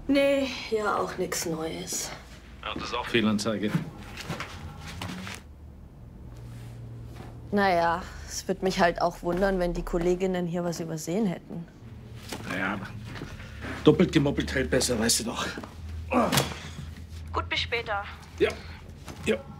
Nee, ja auch nichts Neues. Ja, das ist auch Fehlanzeige. Naja, es würde mich halt auch wundern, wenn die Kolleginnen hier was übersehen hätten. Naja, aber doppelt gemoppelt hält besser, weißt du doch. Gut, bis später. Ja, ja.